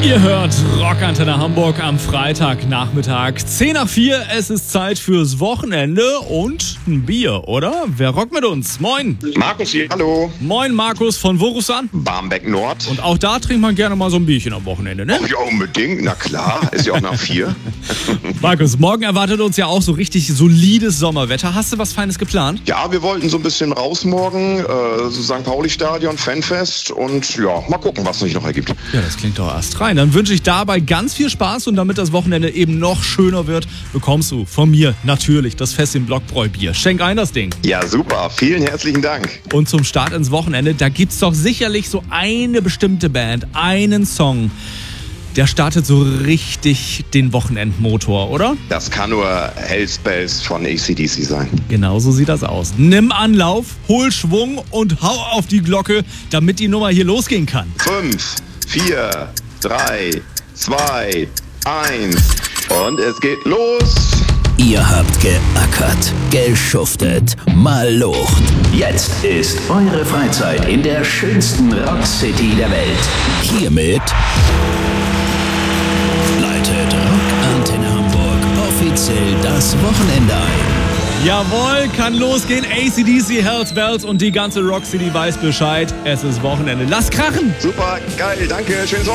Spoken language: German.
Ihr hört Rockantenne Hamburg am Freitagnachmittag. 3:10. Es ist Zeit fürs Wochenende und ein Bier, oder? Wer rockt mit uns? Moin. Markus hier, hallo. Moin Markus, von wo rufst du an? Barmbek Nord. Und auch da trinkt man gerne mal so ein Bierchen am Wochenende, ne? Oh, ja, unbedingt, na klar, ist ja auch nach 4. Markus, morgen erwartet uns ja auch so richtig solides Sommerwetter. Hast du was Feines geplant? Ja, wir wollten so ein bisschen raus morgen, so St. Pauli-Stadion, Fanfest und ja, mal gucken, was sich noch ergibt. Ja, das klingt doch erst rein. Dann wünsche ich dabei ganz viel Spaß und damit das Wochenende eben noch schöner wird, bekommst du von mir natürlich das Fässchen Blockbräu-Bier. Schenk ein das Ding. Ja, super, vielen herzlichen Dank. Und zum Start ins Wochenende, da gibt's doch sicherlich so eine bestimmte Band, einen Song, der startet so richtig den Wochenendmotor, oder? Das kann nur Hellspells von AC/DC sein. Genau so sieht das aus. Nimm Anlauf, hol Schwung und hau auf die Glocke, damit die Nummer hier losgehen kann. 5, 4, 3, 2, 1 und es geht los. Ihr habt geackert, geschuftet, mal Lucht. Jetzt ist eure Freizeit in der schönsten Rockcity der Welt. Hiermit leitet Rockantenne Hamburg offiziell das Wochenende ein. Jawohl, kann losgehen. AC/DC, Hells Bells und die ganze Rock City weiß Bescheid. Es ist Wochenende. Lass krachen! Super, geil, danke, schönes Wochenende.